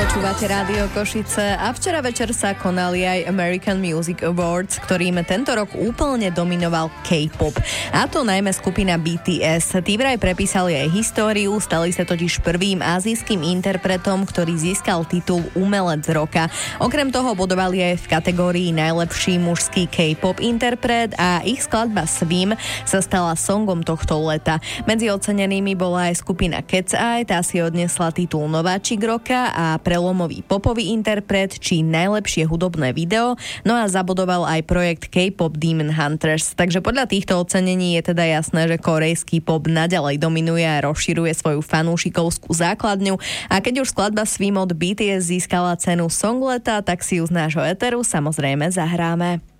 Počúvate Rádio Košice a včera večer sa konali aj American Music Awards, ktorým tento rok úplne dominoval K-pop. A to najmä skupina BTS. Tí vraj prepísali aj históriu, stali sa totiž prvým ázijským interpretom, ktorý získal titul Umelec roka. Okrem toho bodovali aj v kategórii najlepší mužský K-pop interpret a ich skladba Swim sa stala songom tohto leta. Medzi ocenenými bola aj skupina Cat's Eye, tá si odnesla titul Nováčik roka a prelomový popový interpret či najlepšie hudobné video, no a zabodoval aj projekt K-pop Demon Hunters. Takže podľa týchto ocenení je teda jasné, že korejský pop naďalej dominuje a rozširuje svoju fanúšikovskú základňu a keď už skladba Swim od BTS získala cenu Song leta, tak si ju z nášho éteru samozrejme zahráme.